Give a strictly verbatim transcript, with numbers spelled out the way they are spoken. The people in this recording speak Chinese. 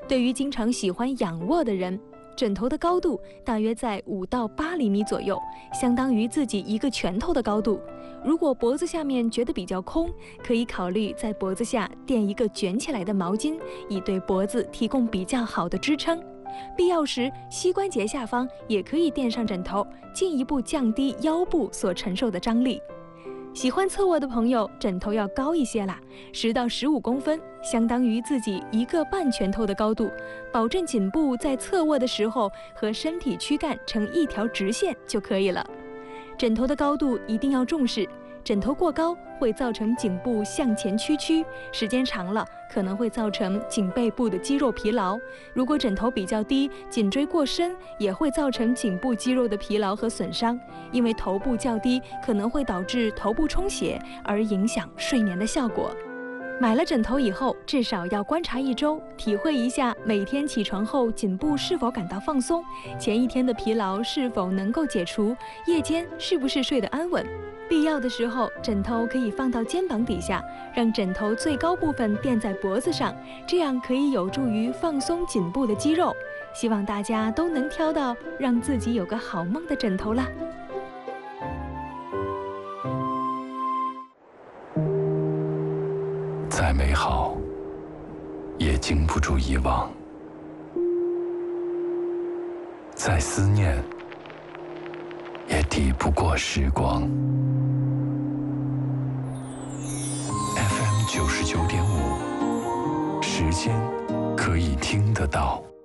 对于经常喜欢仰卧的人，枕头的高度大约在五到八厘米左右，相当于自己一个拳头的高度。如果脖子下面觉得比较空，可以考虑在脖子下垫一个卷起来的毛巾，以对脖子提供比较好的支撑。必要时，膝关节下方也可以垫上枕头，进一步降低腰部所承受的张力。喜欢侧卧的朋友，枕头要高一些啦，十到十五公分，相当于自己一个半拳头的高度，保证颈部在侧卧的时候和身体躯干成一条直线就可以了。枕头的高度一定要重视，枕头过高会造成颈部向前屈曲，时间长了可能会造成颈背部的肌肉疲劳。如果枕头比较低，颈椎过深，也会造成颈部肌肉的疲劳和损伤。因为头部较低，可能会导致头部充血，而影响睡眠的效果。买了枕头以后，至少要观察一周，体会一下每天起床后颈部是否感到放松，前一天的疲劳是否能够解除，夜间是不是睡得安稳。必要的时候，枕头可以放到肩膀底下，让枕头最高部分垫在脖子上，这样可以有助于放松颈部的肌肉。希望大家都能挑到让自己有个好梦的枕头啦。 再美好，也经不住遗忘；再思念，也抵不过时光。F M 九十九点五，时间可以听得到。